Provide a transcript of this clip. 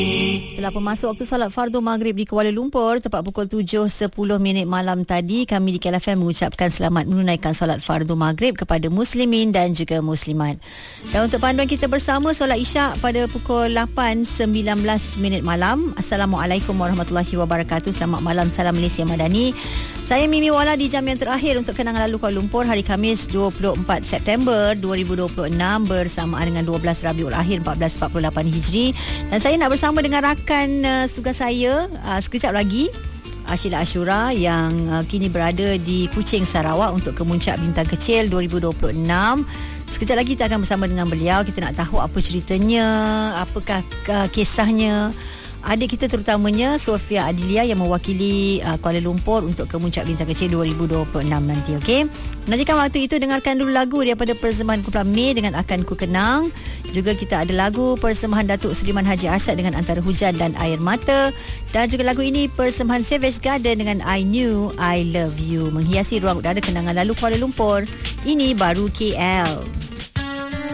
Telah masuk waktu solat fardu maghrib di Kuala Lumpur tepat pukul 7.10 malam tadi. Kami di KLFM mengucapkan selamat menunaikan solat fardu maghrib kepada muslimin dan juga muslimat. Dan untuk panduan kita bersama solat isyak pada pukul 8.19 malam. Assalamualaikum warahmatullahi wabarakatuh. Selamat malam, salam Malaysia Madani. Saya Mimi Wala di jam yang terakhir untuk kenangan lalu Kuala Lumpur hari Khamis 24 September 2026 bersamaan dengan 12 Rabiul Akhir 1448 Hijri. Dan saya nak bersama dengan rakan tugas saya sekejap lagi, Sheila Ashura yang kini berada di Kuching, Sarawak untuk Kemuncak Bintang Kecil 2026. Sekejap lagi kita akan bersama dengan beliau. Kita nak tahu apa ceritanya, apakah kisahnya adik kita terutamanya Sofia Adilia yang mewakili Kuala Lumpur untuk Kemuncak Bintang Kecil 2026 nanti. Okey, nantikan waktu itu dengarkan dulu lagu daripada persembahan kumpulan Mei dengan Akan Ku Kenang. Juga kita ada lagu persembahan Datuk Sudirman Haji Arsyad dengan Antara Hujan dan Air Mata. Dan juga lagu ini persembahan Savage Garden dengan I Knew I Love You, menghiasi ruang udara kenangan lalu Kuala Lumpur. Ini baru KL.